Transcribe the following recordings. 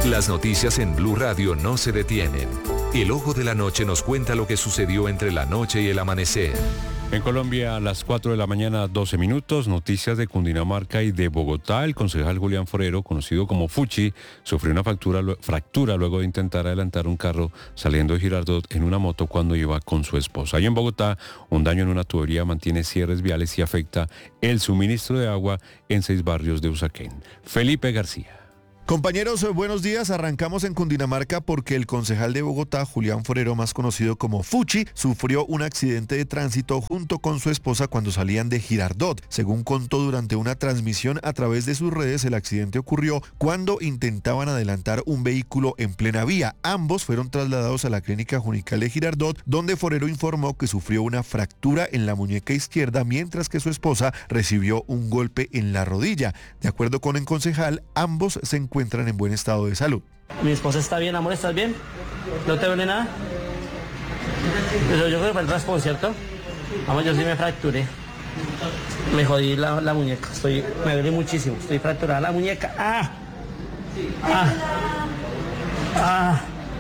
Las noticias en Blue Radio no se detienen. El Ojo de la Noche nos cuenta lo que sucedió entre la noche y el amanecer. En Colombia, a las 4 de la mañana, 12 minutos, noticias de Cundinamarca y de Bogotá. El concejal Julián Forero, conocido como Fuchi, sufrió una fractura luego de intentar adelantar un carro saliendo de Girardot en una moto cuando iba con su esposa. Y en Bogotá, un daño en una tubería mantiene cierres viales y afecta el suministro de agua en 6 barrios de Usaquén. Felipe García. Compañeros, buenos días. Arrancamos en Cundinamarca porque el concejal de Bogotá, Julián Forero, más conocido como Fuchi, sufrió un accidente de tránsito junto con su esposa cuando salían de Girardot. Según contó durante una transmisión a través de sus redes, el accidente ocurrió cuando intentaban adelantar un vehículo en plena vía. Ambos fueron trasladados a la clínica Junical de Girardot, donde Forero informó que sufrió una fractura en la muñeca izquierda, mientras que su esposa recibió un golpe en la rodilla. De acuerdo con el concejal, ambos se encuentran en buen estado de salud. Mi esposa está bien, amor, ¿estás bien? ¿No te duele nada? Pero yo creo que fue el raspón, ¿cierto? Vamos, yo sí me fracturé. Me jodí la muñeca, me duele muchísimo, estoy fracturada la muñeca. ¡Ah! ¡Ah! ¡Ah!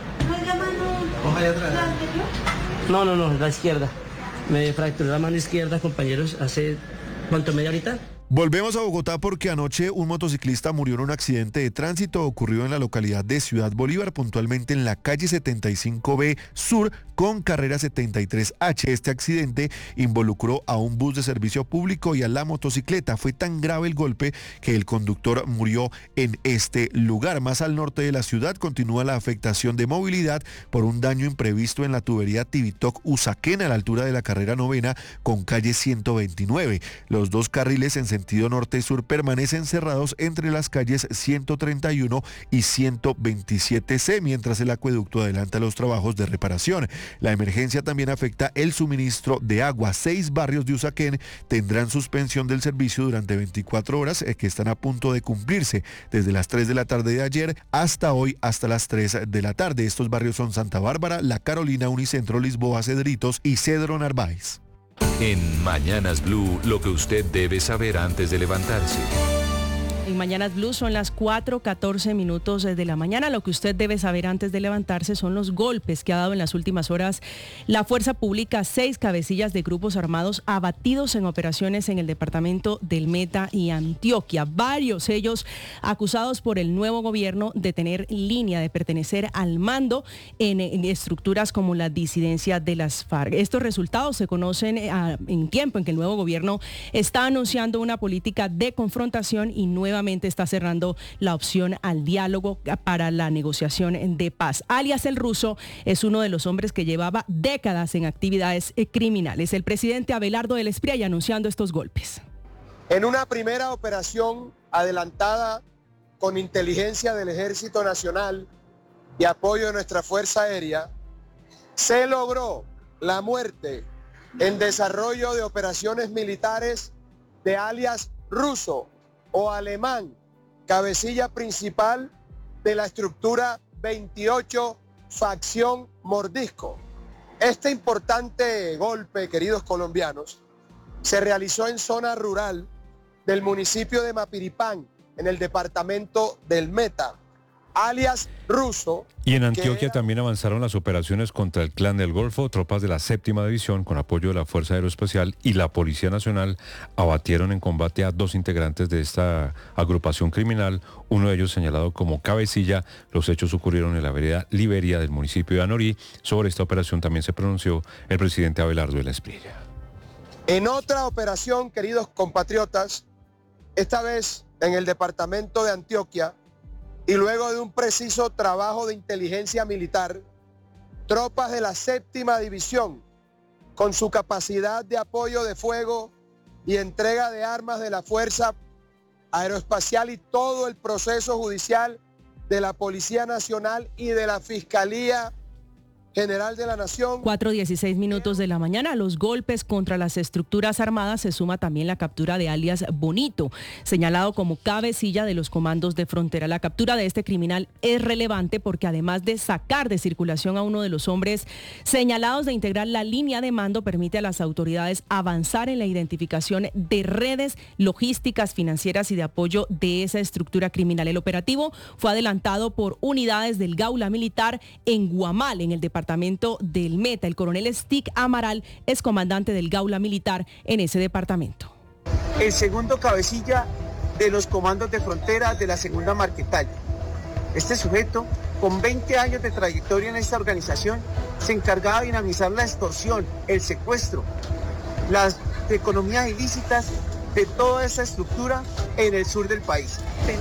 No, la izquierda. Me fracturé la mano izquierda, compañeros, hace... ¿cuánto, media horita? Volvemos a Bogotá porque anoche un motociclista murió en un accidente de tránsito ocurrido en la localidad de Ciudad Bolívar, puntualmente en la calle 75B Sur con carrera 73H. Este accidente involucró a un bus de servicio público y a la motocicleta. Fue tan grave el golpe que el conductor murió en este lugar. Más al norte de la ciudad continúa la afectación de movilidad por un daño imprevisto en la tubería Tibitoc-Usaquén a la altura de la carrera 9 con calle 129. Los dos carriles en sentido norte-sur permanecen cerrados entre las calles 131 y 127C, mientras el acueducto adelanta los trabajos de reparación. La emergencia también afecta el suministro de agua. 6 barrios de Usaquén tendrán suspensión del servicio durante 24 horas que están a punto de cumplirse desde las 3 de la tarde de ayer hasta hoy, hasta las 3 de la tarde. Estos barrios son Santa Bárbara, La Carolina, Unicentro, Lisboa, Cedritos y Cedro Narváez. En Mañanas Blue, lo que usted debe saber antes de levantarse. En Mañanas Blue son las 4:14 de la mañana. Lo que usted debe saber antes de levantarse son los golpes que ha dado en las últimas horas la fuerza pública. 6 cabecillas de grupos armados abatidos en operaciones en el departamento del Meta y Antioquia. Varios ellos acusados por el nuevo gobierno de tener línea, de pertenecer al mando en estructuras como la disidencia de las FARC. Estos resultados se conocen en tiempo en que el nuevo gobierno está anunciando una política de confrontación y nuevamente está cerrando la opción al diálogo para la negociación de paz. Alias el Ruso es uno de los hombres que llevaba décadas en actividades criminales. El presidente Abelardo del Espriella anunciando estos golpes. En una primera operación adelantada con inteligencia del Ejército Nacional y apoyo de nuestra Fuerza Aérea, se logró la muerte en desarrollo de operaciones militares de alias Ruso o Alemán, cabecilla principal de la estructura 28, facción Mordisco. Este importante golpe, queridos colombianos, se realizó en zona rural del municipio de Mapiripán, en el departamento del Meta, alias Ruso. Y en Antioquia también avanzaron las operaciones contra el Clan del Golfo. Tropas de la 7ª División, con apoyo de la Fuerza Aeroespacial y la Policía Nacional, abatieron en combate a 2 integrantes de esta agrupación criminal, uno de ellos señalado como cabecilla. Los hechos ocurrieron en la vereda Liberia del municipio de Anorí. Sobre esta operación también se pronunció el presidente Abelardo del Espriella. En otra operación, queridos compatriotas, esta vez en el departamento de Antioquia, y luego de un preciso trabajo de inteligencia militar, tropas de la 7ª División, con su capacidad de apoyo de fuego y entrega de armas de la Fuerza Aeroespacial y todo el proceso judicial de la Policía Nacional y de la Fiscalía general de la nación. 4:16 minutos de la mañana. A los golpes contra las estructuras armadas se suma también la captura de alias Bonito, señalado como cabecilla de los comandos de frontera. La captura de este criminal es relevante porque además de sacar de circulación a uno de los hombres señalados de integrar la línea de mando, permite a las autoridades avanzar en la identificación de redes logísticas, financieras y de apoyo de esa estructura criminal. El operativo fue adelantado por unidades del Gaula Militar en Guamal, en el departamento del Meta. El coronel Stick Amaral es comandante del Gaula Militar en ese departamento. El segundo cabecilla de los comandos de frontera de la segunda Marquetalia. Este sujeto, con 20 años de trayectoria en esta organización, se encargaba de dinamizar la extorsión, el secuestro, las economías ilícitas de toda esa estructura en el sur del país.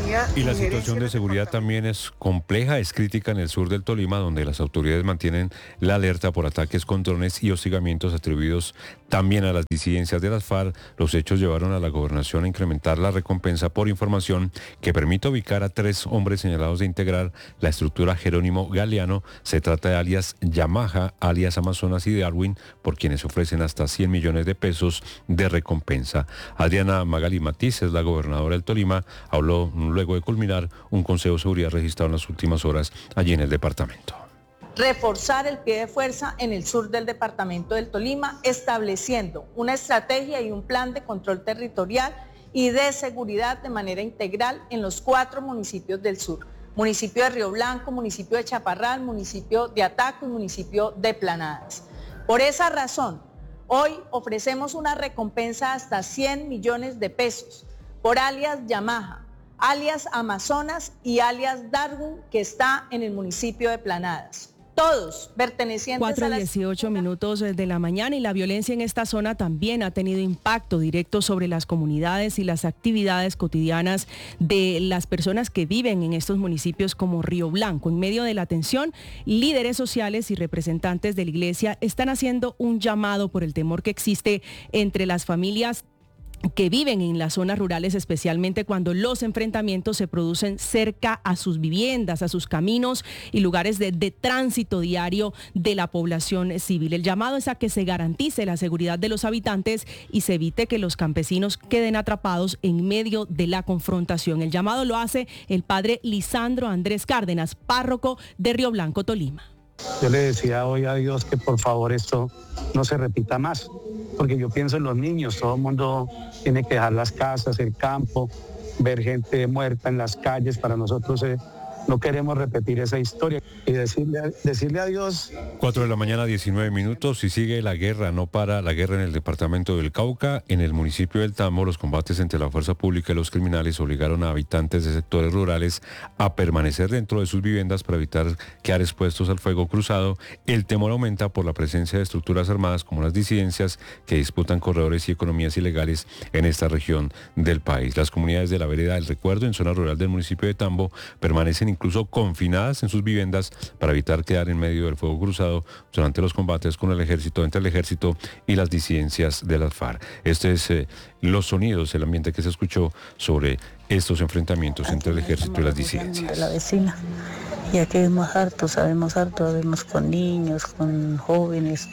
Y la situación de seguridad también es compleja, es crítica en el sur del Tolima, donde las autoridades mantienen la alerta por ataques con drones y hostigamientos atribuidos también a las disidencias de las FARC. Los hechos llevaron a la gobernación a incrementar la recompensa por información que permite ubicar a 3 hombres señalados de integrar la estructura Jerónimo Galeano. Se trata de alias Yamaha, alias Amazonas y Darwin, por quienes ofrecen hasta 100 millones de pesos de recompensa. Adriana Magali Matiz es la gobernadora del Tolima, habló luego de culminar un consejo de seguridad registrado en las últimas horas allí en el departamento. Reforzar el pie de fuerza en el sur del departamento del Tolima, estableciendo una estrategia y un plan de control territorial y de seguridad de manera integral en los 4 municipios del sur: municipio de Río Blanco, municipio de Chaparral, municipio de Ataco y municipio de Planadas. Por esa razón, hoy ofrecemos una recompensa hasta 100 millones de pesos por alias Yamaha, alias Amazonas y alias Darwin, que está en el municipio de Planadas. Todos pertenecientes a la... 4:18 minutos de la mañana, y la violencia en esta zona también ha tenido impacto directo sobre las comunidades y las actividades cotidianas de las personas que viven en estos municipios como Río Blanco. En medio de la tensión, líderes sociales y representantes de la iglesia están haciendo un llamado por el temor que existe entre las familias que viven en las zonas rurales, especialmente cuando los enfrentamientos se producen cerca a sus viviendas, a sus caminos y lugares de tránsito diario de la población civil. El llamado es a que se garantice la seguridad de los habitantes y se evite que los campesinos queden atrapados en medio de la confrontación. El llamado lo hace el padre Lisandro Andrés Cárdenas, párroco de Río Blanco, Tolima. Yo le decía hoy a Dios que por favor esto no se repita más, porque yo pienso en los niños. Todo el mundo tiene que dejar las casas, el campo, ver gente muerta en las calles. Para nosotros no queremos repetir esa historia y decirle a Dios. 4 de la mañana, 19 minutos, y sigue la guerra, no para la guerra en el departamento del Cauca. En el municipio del Tambo, los combates entre la fuerza pública y los criminales obligaron a habitantes de sectores rurales a permanecer dentro de sus viviendas para evitar quedar expuestos al fuego cruzado. El temor aumenta por la presencia de estructuras armadas como las disidencias que disputan corredores y economías ilegales en esta región del país. Las comunidades de la vereda del Recuerdo, en zona rural del municipio de Tambo, permanecen incluso confinadas en sus viviendas para evitar quedar en medio del fuego cruzado durante los combates con el ejército, entre el ejército y las disidencias de las FARC. Este es los sonidos, el ambiente que se escuchó sobre estos enfrentamientos entre el ejército y las disidencias. De la vecina, y aquí vemos harto, vemos con niños, con jóvenes,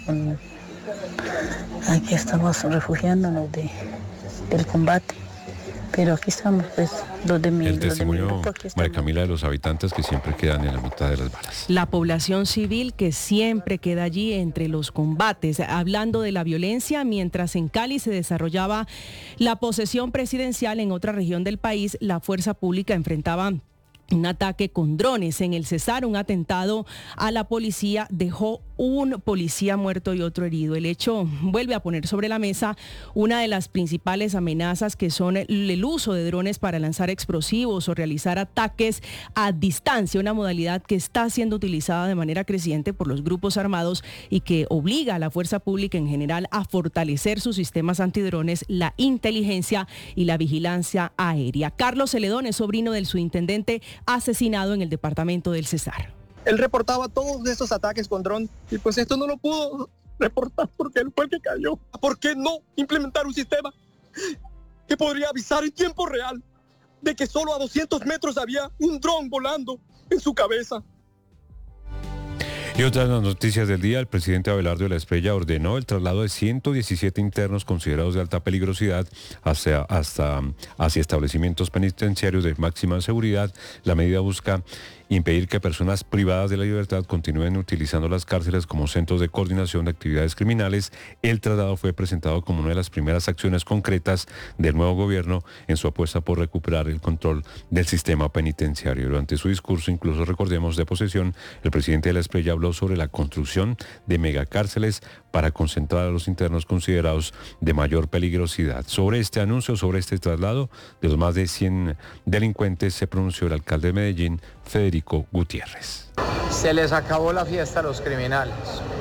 aquí estamos refugiándonos del combate. Pero aquí estamos, pues, el testimonio, María Camila, de los habitantes que siempre quedan en la mitad de las balas. La población civil que siempre queda allí entre los combates. Hablando de la violencia, mientras en Cali se desarrollaba la posesión presidencial, en otra región del país, la fuerza pública enfrentaba un ataque con drones. En el Cesar, un atentado a la policía dejó un policía muerto y otro herido. El hecho vuelve a poner sobre la mesa una de las principales amenazas, que son el uso de drones para lanzar explosivos o realizar ataques a distancia, una modalidad que está siendo utilizada de manera creciente por los grupos armados y que obliga a la fuerza pública en general a fortalecer sus sistemas antidrones, la inteligencia y la vigilancia aérea. Carlos Celedón es sobrino del subintendente asesinado en el departamento del Cesar. Él reportaba todos estos ataques con dron y pues esto no lo pudo reportar porque él fue el que cayó. ¿Por qué no implementar un sistema que podría avisar en tiempo real de que solo a 200 metros había un dron volando en su cabeza? Y otras noticias del día, el presidente Abelardo de la Espriella ordenó el traslado de 117 internos considerados de alta peligrosidad hacia establecimientos penitenciarios de máxima seguridad. La medida busca impedir que personas privadas de la libertad continúen utilizando las cárceles como centros de coordinación de actividades criminales. El traslado fue presentado como una de las primeras acciones concretas del nuevo gobierno en su apuesta por recuperar el control del sistema penitenciario. Durante su discurso, incluso recordemos de posesión, el presidente de la Espriella habló sobre la construcción de megacárceles para concentrar a los internos considerados de mayor peligrosidad. Sobre este anuncio, sobre este traslado de los más de 100 delincuentes, se pronunció el alcalde de Medellín, Federico Gutiérrez. Se les acabó la fiesta a los criminales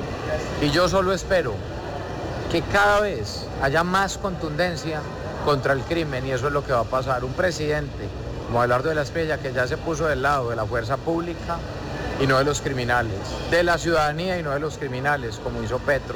y yo solo espero que cada vez haya más contundencia contra el crimen, y eso es lo que va a pasar. Un presidente como Abelardo de la Espriella, que ya se puso del lado de la fuerza pública y no de los criminales, de la ciudadanía y no de los criminales, como hizo Petro.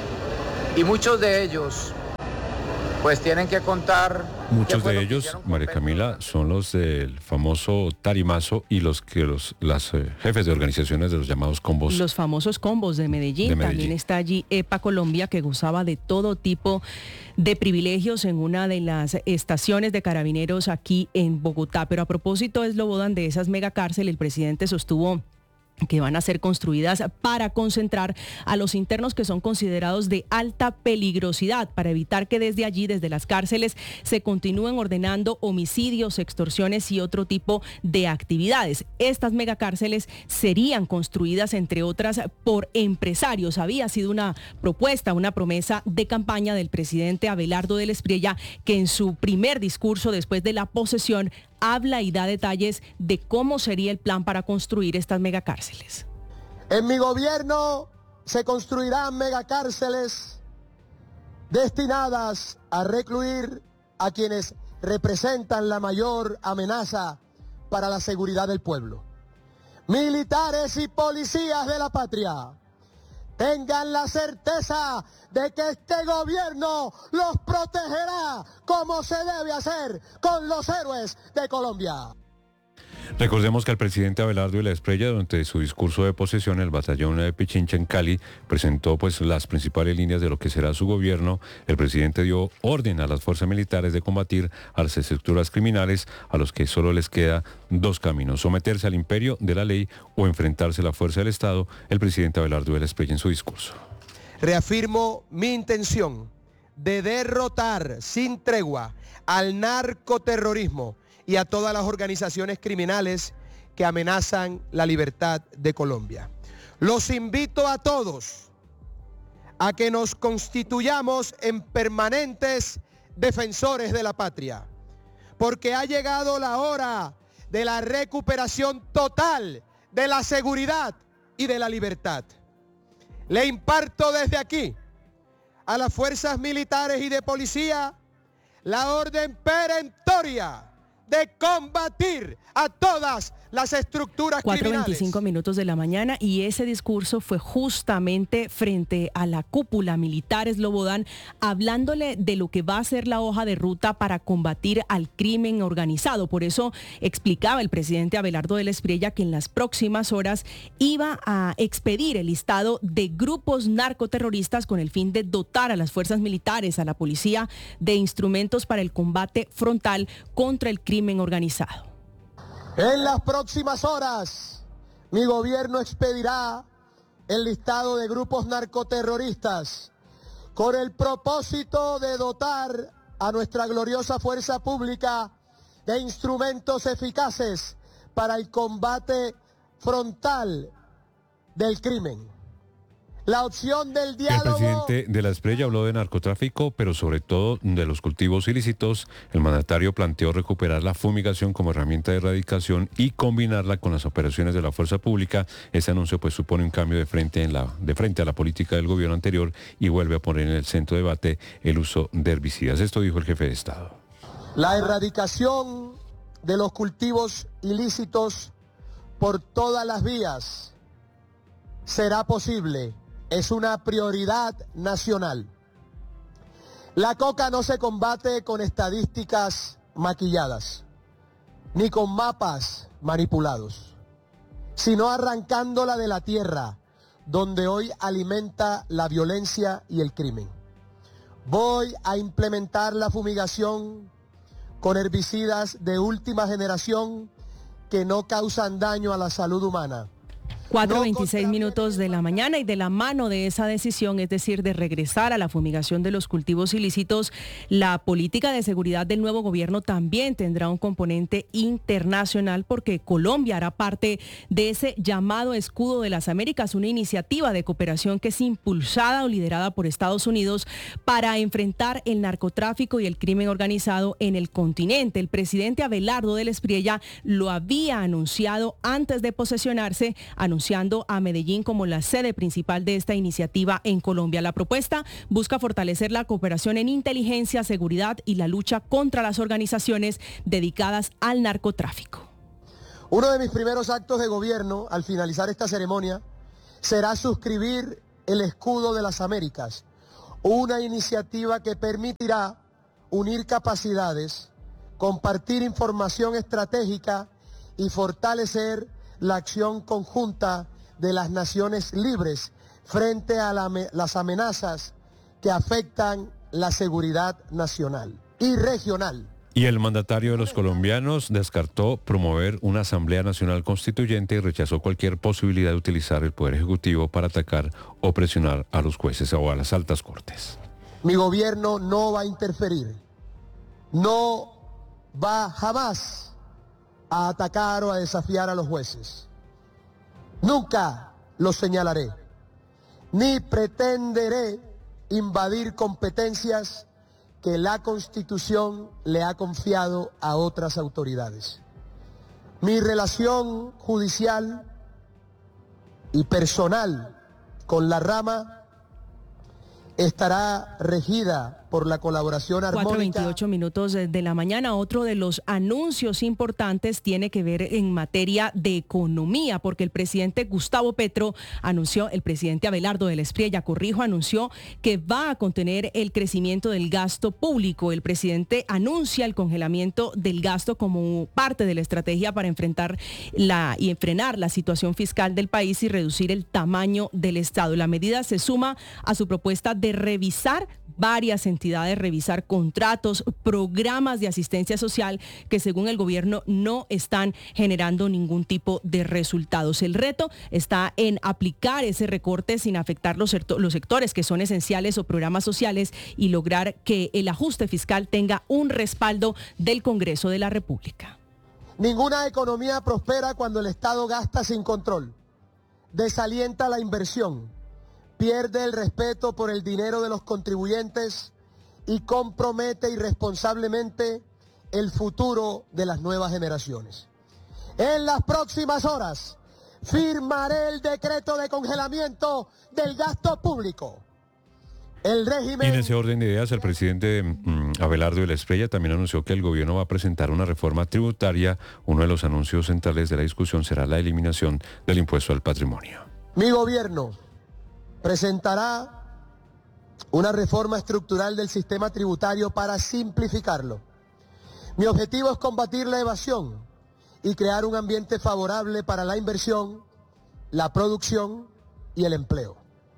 Y muchos de ellos pues tienen que contar. Muchos de ellos, María Camila, son los del famoso tarimazo y los jefes de organizaciones de los llamados combos. Los famosos combos de Medellín. También está allí EPA Colombia, que gozaba de todo tipo de privilegios en una de las estaciones de carabineros aquí en Bogotá. Pero a propósito, Slobodan, de esas megacárceles, el presidente sostuvo que van a ser construidas para concentrar a los internos que son considerados de alta peligrosidad, para evitar que desde allí, desde las cárceles, se continúen ordenando homicidios, extorsiones y otro tipo de actividades. Estas megacárceles serían construidas, entre otras, por empresarios. Había sido una propuesta, una promesa de campaña del presidente Abelardo de la Espriella, que en su primer discurso después de la posesión habla y da detalles de cómo sería el plan para construir estas megacárceles. En mi gobierno se construirán megacárceles destinadas a recluir a quienes representan la mayor amenaza para la seguridad del pueblo. Militares y policías de la patria, tengan la certeza de que este gobierno los protegerá como se debe hacer con los héroes de Colombia. Recordemos que el presidente Abelardo de la Espriella, durante su discurso de posesión en el batallón de Pichincha en Cali, presentó las principales líneas de lo que será su gobierno. El presidente dio orden a las fuerzas militares de combatir a las estructuras criminales, a los que solo les queda dos caminos: someterse al imperio de la ley o enfrentarse a la fuerza del Estado. El presidente Abelardo de la Espriella en su discurso. Reafirmo mi intención de derrotar sin tregua al narcoterrorismo y a todas las organizaciones criminales que amenazan la libertad de Colombia. Los invito a todos a que nos constituyamos en permanentes defensores de la patria, porque ha llegado la hora de la recuperación total de la seguridad y de la libertad. Le imparto desde aquí a las fuerzas militares y de policía la orden perentoria de combatir a todas las estructuras criminales. 4:25 minutos de la mañana, y ese discurso fue justamente frente a la cúpula militar, Slobodan, hablándole de lo que va a ser la hoja de ruta para combatir al crimen organizado. Por eso explicaba el presidente Abelardo de la Espriella que en las próximas horas iba a expedir el listado de grupos narcoterroristas con el fin de dotar a las fuerzas militares, a la policía, de instrumentos para el combate frontal contra el crimen organizado. En las próximas horas, mi gobierno expedirá el listado de grupos narcoterroristas con el propósito de dotar a nuestra gloriosa fuerza pública de instrumentos eficaces para el combate frontal del crimen. La opción del diálogo. El presidente de la Espriella habló de narcotráfico, pero sobre todo de los cultivos ilícitos. El mandatario planteó recuperar la fumigación como herramienta de erradicación y combinarla con las operaciones de la fuerza pública. Ese anuncio supone un cambio de frente a la política del gobierno anterior y vuelve a poner en el centro de debate el uso de herbicidas. Esto dijo el jefe de Estado. La erradicación de los cultivos ilícitos por todas las vías será posible. Es una prioridad nacional. La coca no se combate con estadísticas maquilladas, ni con mapas manipulados, sino arrancándola de la tierra, donde hoy alimenta la violencia y el crimen. Voy a implementar la fumigación con herbicidas de última generación que no causan daño a la salud humana. 4:26 minutos de la mañana, y de la mano de esa decisión, es decir, de regresar a la fumigación de los cultivos ilícitos, la política de seguridad del nuevo gobierno también tendrá un componente internacional, porque Colombia hará parte de ese llamado Escudo de las Américas, una iniciativa de cooperación que es impulsada o liderada por Estados Unidos para enfrentar el narcotráfico y el crimen organizado en el continente. El presidente Abelardo del Espriella lo había anunciado antes de posesionarse, anunciando a Medellín como la sede principal de esta iniciativa en Colombia. La propuesta busca fortalecer la cooperación en inteligencia, seguridad y la lucha contra las organizaciones dedicadas al narcotráfico. Uno de mis primeros actos de gobierno al finalizar esta ceremonia será suscribir el Escudo de las Américas, una iniciativa que permitirá unir capacidades, compartir información estratégica y fortalecer la acción conjunta de las naciones libres frente a las amenazas que afectan la seguridad nacional y regional. Y el mandatario de los colombianos descartó promover una Asamblea Nacional Constituyente y rechazó cualquier posibilidad de utilizar el Poder Ejecutivo para atacar o presionar a los jueces o a las altas cortes. Mi gobierno no va a interferir, no va jamás a atacar o a desafiar a los jueces. Nunca los señalaré, ni pretenderé invadir competencias que la Constitución le ha confiado a otras autoridades. Mi relación judicial y personal con la rama estará regida por la colaboración armónica. 4:28 minutos de la mañana. Otro de los anuncios importantes tiene que ver en materia de economía, porque el presidente Gustavo Petro anunció, el presidente Abelardo del Espriella, anunció que va a contener el crecimiento del gasto público. El presidente anuncia el congelamiento del gasto como parte de la estrategia para enfrentar y frenar la situación fiscal del país y reducir el tamaño del Estado. La medida se suma a su propuesta de revisar varias entidades, revisar contratos, programas de asistencia social que según el gobierno no están generando ningún tipo de resultados. El reto está en aplicar ese recorte sin afectar los sectores que son esenciales o programas sociales y lograr que el ajuste fiscal tenga un respaldo del Congreso de la República. Ninguna economía prospera cuando el Estado gasta sin control, desalienta la inversión, pierde el respeto por el dinero de los contribuyentes y compromete irresponsablemente el futuro de las nuevas generaciones. En las próximas horas firmaré el decreto de congelamiento del gasto público. El régimen... Y en ese orden de ideas, el presidente Abelardo del Espriella también anunció que el gobierno va a presentar una reforma tributaria. Uno de los anuncios centrales de la discusión será la eliminación del impuesto al patrimonio. Mi gobierno presentará una reforma estructural del sistema tributario para simplificarlo. Mi objetivo es combatir la evasión y crear un ambiente favorable para la inversión, la producción y el empleo.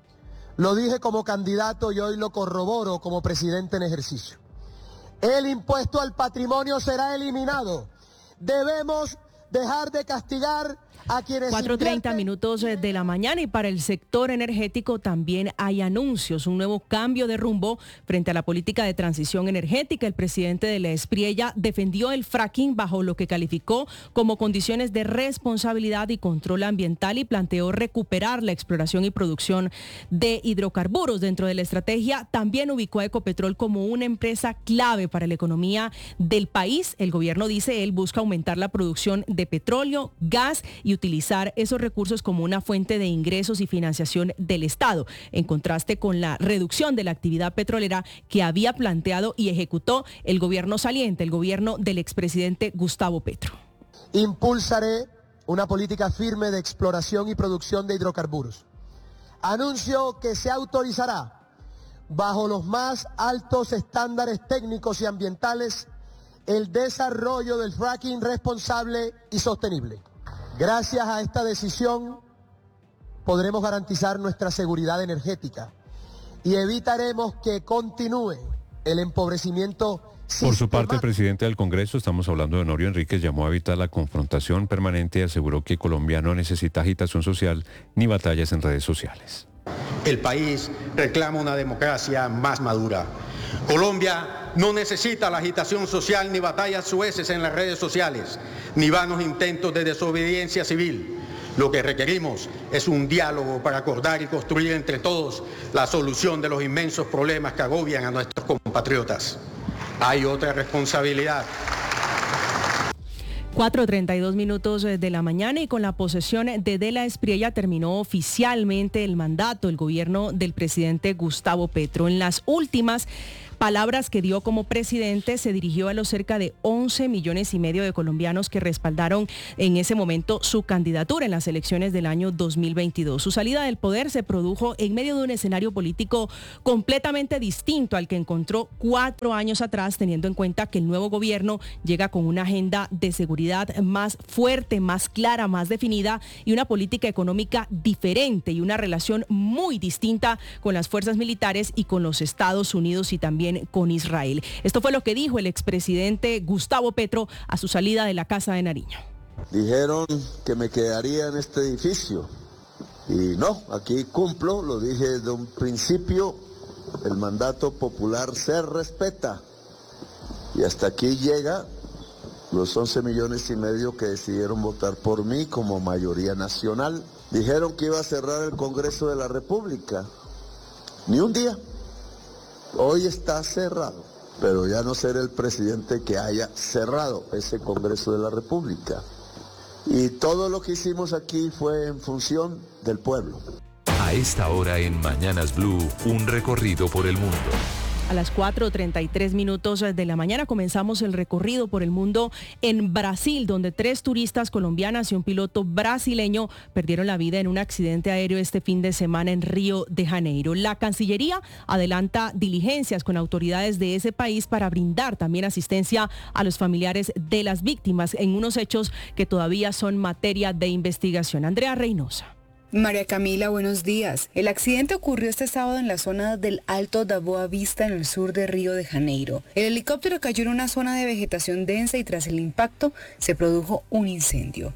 Lo dije como candidato y hoy lo corroboro como presidente en ejercicio. El impuesto al patrimonio será eliminado. Debemos dejar de castigar a quienes 4:30 minutos de la mañana, y para el sector energético también hay anuncios, un nuevo cambio de rumbo frente a la política de transición energética. El presidente de la Espriella defendió el fracking bajo lo que calificó como condiciones de responsabilidad y control ambiental y planteó recuperar la exploración y producción de hidrocarburos. Dentro de la estrategia también ubicó a Ecopetrol como una empresa clave para la economía del país. El gobierno, dice él, busca aumentar la producción de petróleo, gas y utilizar esos recursos como una fuente de ingresos y financiación del Estado, en contraste con la reducción de la actividad petrolera que había planteado y ejecutó el gobierno saliente, el gobierno del expresidente Gustavo Petro. Impulsaré una política firme de exploración y producción de hidrocarburos. Anuncio que se autorizará bajo los más altos estándares técnicos y ambientales el desarrollo del fracking responsable y sostenible. Gracias a esta decisión, podremos garantizar nuestra seguridad energética y evitaremos que continúe el empobrecimiento sistemático. Por su parte, el presidente del Congreso, estamos hablando de Honorio Enríquez, llamó a evitar la confrontación permanente y aseguró que Colombia no necesita agitación social ni batallas en redes sociales. El país reclama una democracia más madura. Colombia no necesita la agitación social ni batallas sueces en las redes sociales, ni vanos intentos de desobediencia civil. Lo que requerimos es un diálogo para acordar y construir entre todos la solución de los inmensos problemas que agobian a nuestros compatriotas. Hay otra responsabilidad. 4:32 de la mañana y con la posesión de Dela Espriella terminó oficialmente el mandato del gobierno del presidente Gustavo Petro. En las últimas palabras que dio como presidente, se dirigió a los cerca de 11,5 millones de colombianos que respaldaron en ese momento su candidatura en las elecciones del año 2022. Su salida del poder se produjo en medio de un escenario político completamente distinto al que encontró 4 años atrás, teniendo en cuenta que el nuevo gobierno llega con una agenda de seguridad más fuerte, más clara, más definida y una política económica diferente y una relación muy distinta con las fuerzas militares y con los Estados Unidos y también con Israel. Esto fue lo que dijo el expresidente Gustavo Petro a su salida de la Casa de Nariño. Dijeron que me quedaría en este edificio y no, aquí cumplo, lo dije desde un principio, el mandato popular se respeta y hasta aquí llega los 11,5 millones que decidieron votar por mí como mayoría nacional. Dijeron que iba a cerrar el Congreso de la República, ni un día. Hoy está cerrado, pero ya no seré el presidente que haya cerrado ese Congreso de la República. Y todo lo que hicimos aquí fue en función del pueblo. A esta hora en Mañanas Blue, un recorrido por el mundo. A las 4:33 de la mañana comenzamos el recorrido por el mundo en Brasil, donde 3 turistas colombianas y un piloto brasileño perdieron la vida en un accidente aéreo este fin de semana en Río de Janeiro. La Cancillería adelanta diligencias con autoridades de ese país para brindar también asistencia a los familiares de las víctimas en unos hechos que todavía son materia de investigación. Andrea Reynosa. María Camila, buenos días. El accidente ocurrió este sábado en la zona del Alto da Boa Vista, en el sur de Río de Janeiro. El helicóptero cayó en una zona de vegetación densa y tras el impacto se produjo un incendio.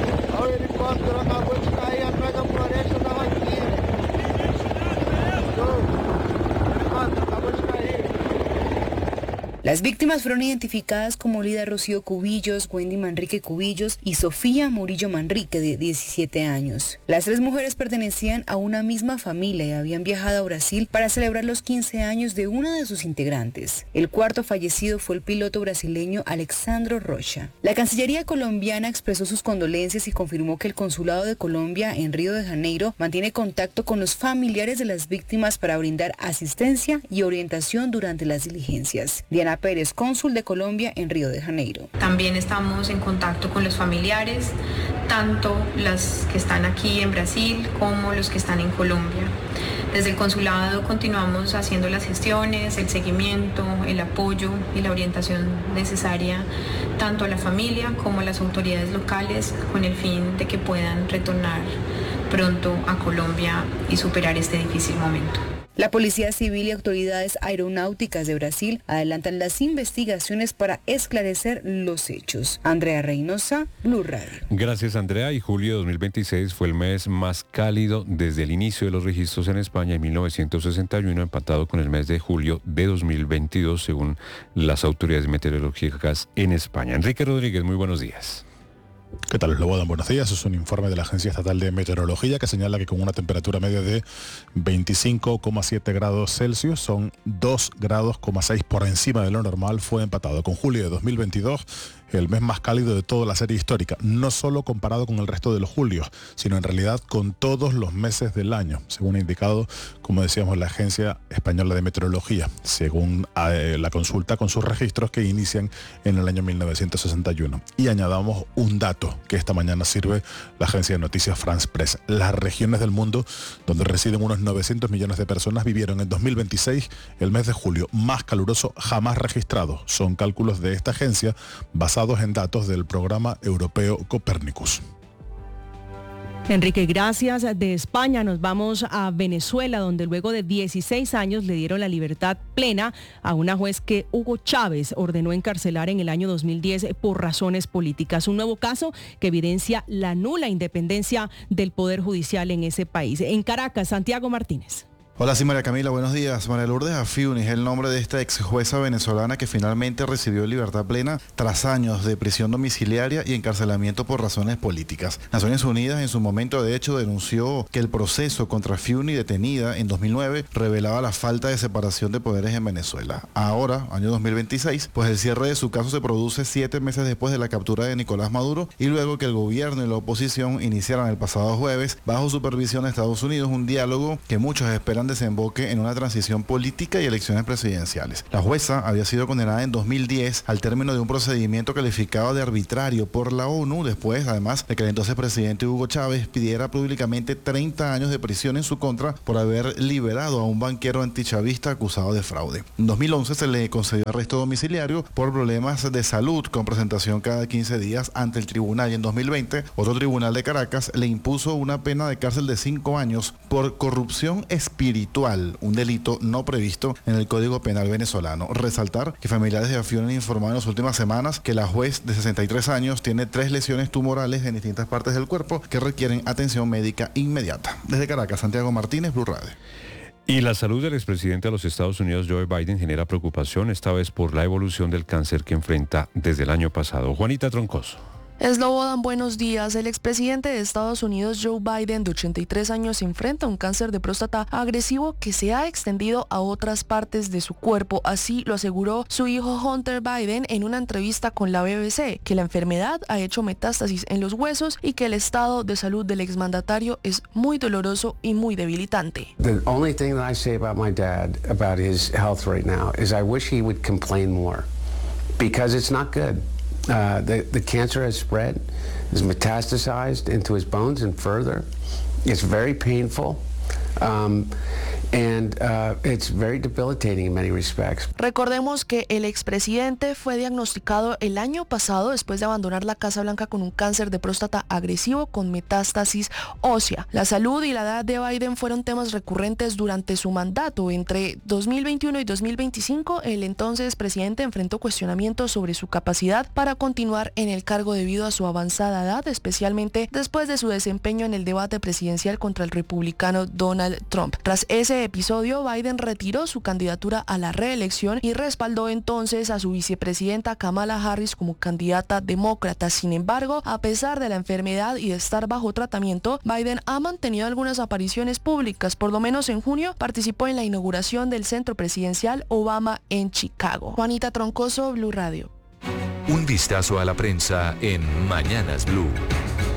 Las víctimas fueron identificadas como Lida Rocío Cubillos, Wendy Manrique Cubillos y Sofía Murillo Manrique, de 17 años. Las 3 mujeres pertenecían a una misma familia y habían viajado a Brasil para celebrar los 15 años de una de sus integrantes. El cuarto fallecido fue el piloto brasileño Alexandro Rocha. La Cancillería colombiana expresó sus condolencias y confirmó que el Consulado de Colombia en Río de Janeiro mantiene contacto con los familiares de las víctimas para brindar asistencia y orientación durante las diligencias. Diana Pérez, cónsul de Colombia en Río de Janeiro. También estamos en contacto con los familiares, tanto las que están aquí en Brasil como los que están en Colombia. Desde el consulado continuamos haciendo las gestiones, el seguimiento, el apoyo y la orientación necesaria tanto a la familia como a las autoridades locales con el fin de que puedan retornar pronto a Colombia y superar este difícil momento. La Policía Civil y autoridades aeronáuticas de Brasil adelantan las investigaciones para esclarecer los hechos. Andrea Reynosa, Blue Radio. Gracias, Andrea. Y julio de 2026 fue el mes más cálido desde el inicio de los registros en España en 1961, empatado con el mes de julio de 2022, según las autoridades meteorológicas en España. Enrique Rodríguez, muy buenos días. ¿Qué tal, Lobodan? Buenos días. Es un informe de la Agencia Estatal de Meteorología que señala que con una temperatura media de 25,7 grados Celsius, son 2,6 grados por encima de lo normal, fue empatado con julio de 2022, el mes más cálido de toda la serie histórica, no solo comparado con el resto de los julios, sino en realidad con todos los meses del año, según ha indicado, como decíamos, la Agencia Española de Meteorología, según la consulta con sus registros que inician en el año 1961. Y añadamos un dato que esta mañana sirve la agencia de noticias France Press. Las regiones del mundo donde residen unos 900 millones de personas vivieron en 2026 el mes de julio más caluroso jamás registrado. Son cálculos de esta agencia basados en datos del programa europeo Copernicus. Enrique, gracias. De España nos vamos a Venezuela, donde luego de 16 años le dieron la libertad plena a una juez que Hugo Chávez ordenó encarcelar en el año 2010 por razones políticas. Un nuevo caso que evidencia la nula independencia del Poder Judicial en ese país. En Caracas, Santiago Martínez. Hola, sí, María Camila, buenos días. María Lourdes Afiuni es el nombre de esta ex jueza venezolana que finalmente recibió libertad plena tras años de prisión domiciliaria y encarcelamiento por razones políticas. Naciones Unidas en su momento de hecho denunció que el proceso contra Afiuni, detenida en 2009, revelaba la falta de separación de poderes en Venezuela. Ahora, año 2026, pues el cierre de su caso se produce 7 meses después de la captura de Nicolás Maduro y luego que el gobierno y la oposición iniciaran el pasado jueves, bajo supervisión de Estados Unidos, un diálogo que muchos esperan desemboque en una transición política y elecciones presidenciales. La jueza había sido condenada en 2010 al término de un procedimiento calificado de arbitrario por la ONU, después, además, de que el entonces presidente Hugo Chávez pidiera públicamente 30 años de prisión en su contra por haber liberado a un banquero antichavista acusado de fraude. En 2011 se le concedió arresto domiciliario por problemas de salud con presentación cada 15 días ante el tribunal y en 2020 otro tribunal de Caracas le impuso una pena de cárcel de 5 años por corrupción espiritual, un delito no previsto en el Código Penal venezolano. Resaltar que familiares de Afiuni han informado en las últimas semanas que la juez de 63 años tiene 3 lesiones tumorales en distintas partes del cuerpo que requieren atención médica inmediata. Desde Caracas, Santiago Martínez, Blue Radio. Y la salud del expresidente de los Estados Unidos, Joe Biden, genera preocupación, esta vez por la evolución del cáncer que enfrenta desde el año pasado. Juanita Troncoso. Slobodan, buenos días. El expresidente de Estados Unidos, Joe Biden, de 83 años, enfrenta un cáncer de próstata agresivo que se ha extendido a otras partes de su cuerpo. Así lo aseguró su hijo Hunter Biden en una entrevista con la BBC, que la enfermedad ha hecho metástasis en los huesos y que el estado de salud del exmandatario es muy doloroso y muy debilitante. The only thing that I say about my dad, about his health right now, is I wish he would complain more, because it's not good. The cancer has spread, is metastasized into his bones and further. It's very painful. It's very debilitating in many respects. Recordemos que el expresidente fue diagnosticado el año pasado después de abandonar la Casa Blanca con un cáncer de próstata agresivo con metástasis ósea. La salud y la edad de Biden fueron temas recurrentes durante su mandato. Entre 2021 y 2025, el entonces presidente enfrentó cuestionamientos sobre su capacidad para continuar en el cargo debido a su avanzada edad, especialmente después de su desempeño en el debate presidencial contra el republicano Donald Trump. Tras ese episodio, Biden retiró su candidatura a la reelección y respaldó entonces a su vicepresidenta Kamala Harris como candidata demócrata. Sin embargo, a pesar de la enfermedad y de estar bajo tratamiento, Biden ha mantenido algunas apariciones públicas. Por lo menos en junio participó en la inauguración del centro presidencial Obama en Chicago. Juanita Troncoso, Blue Radio. Un vistazo a la prensa en Mañanas Blue.